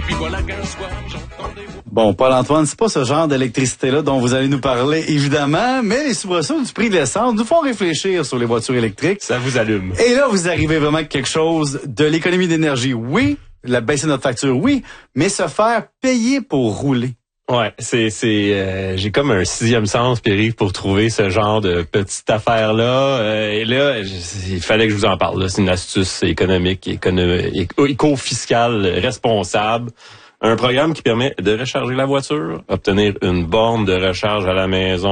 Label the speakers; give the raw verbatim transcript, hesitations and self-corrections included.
Speaker 1: Et puis voilà qu'un soir, j'entends des voix.
Speaker 2: Bon, Paul-Antoine, c'est pas ce genre d'électricité-là dont vous allez nous parler, évidemment, mais les soubresauts du prix de l'essence nous font réfléchir sur les voitures électriques.
Speaker 3: Ça vous allume.
Speaker 2: Et là, vous arrivez vraiment à quelque chose de l'économie d'énergie, oui, la baisser notre facture, oui, mais se faire payer pour rouler.
Speaker 3: Ouais, c'est c'est euh, j'ai comme un sixième sens, Pierre, pour trouver ce genre de petite affaire là. Euh, et là, je, il fallait que je vous en parle. Là. C'est une astuce économique, économique, éco-fiscale responsable. Un programme qui permet de recharger la voiture, obtenir une borne de recharge à la maison.